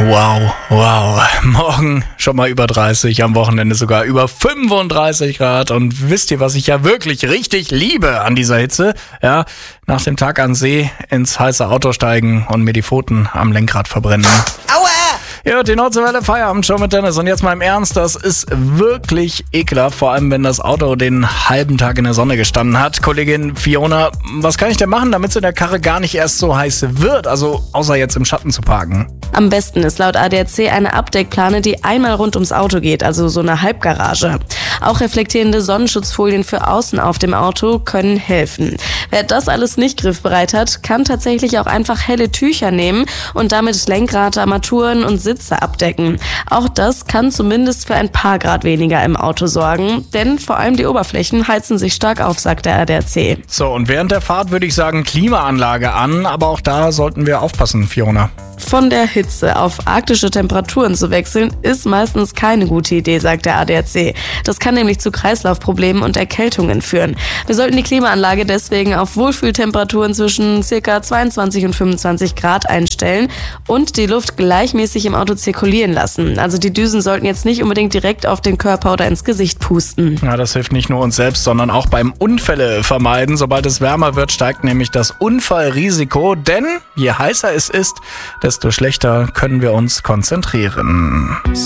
Wow. Morgen schon mal über 30, am Wochenende sogar über 35 Grad. Und wisst ihr, was ich ja wirklich richtig liebe an dieser Hitze? Ja, nach dem Tag an See ins heiße Auto steigen und mir die Pfoten am Lenkrad verbrennen. Aua! Ja, die Nordseewelle Feierabend-Show mit Dennis. Und jetzt mal im Ernst, das ist wirklich ekelhaft, vor allem wenn das Auto den halben Tag in der Sonne gestanden hat. Kollegin Fiona, was kann ich denn machen, damit es in der Karre gar nicht erst so heiß wird? Also außer jetzt im Schatten zu parken. Am besten ist laut ADAC eine Abdeckplane, die einmal rund ums Auto geht, also so eine Halbgarage. Auch reflektierende Sonnenschutzfolien für außen auf dem Auto können helfen. Wer das alles nicht griffbereit hat, kann tatsächlich auch einfach helle Tücher nehmen und damit Lenkrad, Armaturen und Sitze abdecken. Auch das kann zumindest für ein paar Grad weniger im Auto sorgen, denn vor allem die Oberflächen heizen sich stark auf, sagt der ADAC. So, und während der Fahrt würde ich sagen Klimaanlage an, aber auch da sollten wir aufpassen, Fiona. Von der Hitze auf arktische Temperaturen zu wechseln, ist meistens keine gute Idee, sagt der ADAC. Das kann nämlich zu Kreislaufproblemen und Erkältungen führen. Wir sollten die Klimaanlage deswegen auf Wohlfühltemperaturen zwischen ca. 22 und 25 Grad einstellen und die Luft gleichmäßig im Auto zirkulieren lassen. Also die Düsen sollten jetzt nicht unbedingt direkt auf den Körper oder ins Gesicht pusten. Ja, das hilft nicht nur uns selbst, sondern auch beim Unfälle vermeiden. Sobald es wärmer wird, steigt nämlich das Unfallrisiko, denn je heißer es ist, desto schlechter können wir uns konzentrieren.